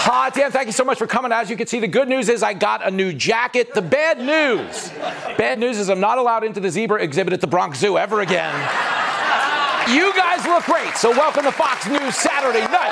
Dan, thank you so much for coming. As you can see, the good news is I got a new jacket. The bad news is I'm not allowed into the zebra exhibit at the Bronx Zoo ever again. You guys look great, so welcome to Fox News Saturday Night.